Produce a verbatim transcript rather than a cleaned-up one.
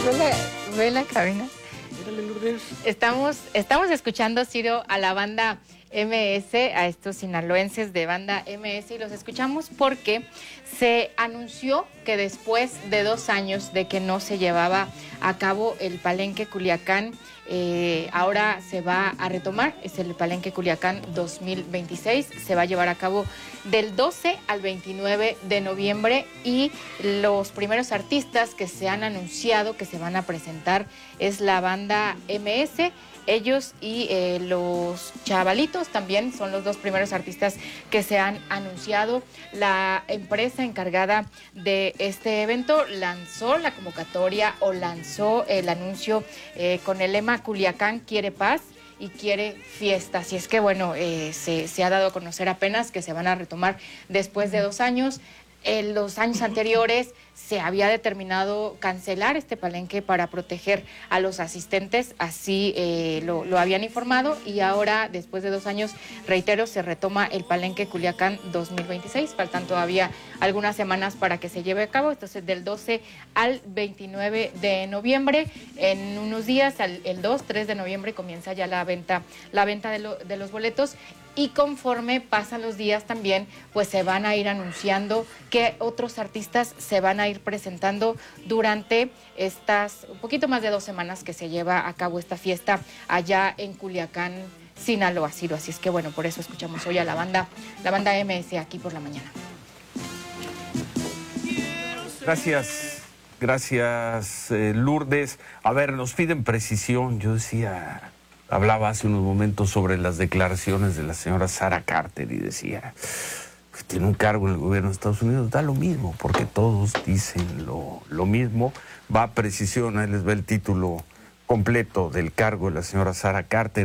ve la, ve la cabina. Estamos, estamos escuchando, Ciro, a la banda M S, a estos sinaloenses de banda M S, y los escuchamos porque se anunció que después de dos años de que no se llevaba a cabo el Palenque Culiacán, eh, ahora se va a retomar. Es el Palenque Culiacán dos mil veintiséis, se va a llevar a cabo del doce al veintinueve de noviembre, y los primeros artistas que se han anunciado que se van a presentar es la banda M S. Ellos y eh, los Chavalitos también son los dos primeros artistas que se han anunciado. La empresa encargada de este evento lanzó la convocatoria o lanzó el anuncio eh, con el lema Culiacán quiere paz y quiere fiesta. Así es que, bueno, eh, se, se ha dado a conocer apenas que se van a retomar después de dos años. En los años anteriores se había determinado cancelar este palenque para proteger a los asistentes, así eh, lo, lo habían informado, y ahora, después de dos años, reitero, se retoma el Palenque Culiacán dos mil veintiséis. Faltan todavía algunas semanas para que se lleve a cabo, entonces del doce al veintinueve de noviembre. En unos días, al, el dos, tres de noviembre, comienza ya la venta, la venta de, lo, de los boletos. Y conforme pasan los días también, pues se van a ir anunciando que otros artistas se van a ir presentando durante estas un poquito más de dos semanas que se lleva a cabo esta fiesta allá en Culiacán, Sinaloa, Ciro. Así es que, bueno, por eso escuchamos hoy a la banda, la banda M S aquí por la mañana. Gracias, gracias, eh, Lourdes. A ver, nos piden precisión. Yo decía... Hablaba hace unos momentos sobre las declaraciones de la señora Sara Carter y decía que tiene un cargo en el gobierno de Estados Unidos. Da lo mismo, porque todos dicen lo, lo mismo. Va a precisión, ahí les va el título completo del cargo de la señora Sara Carter.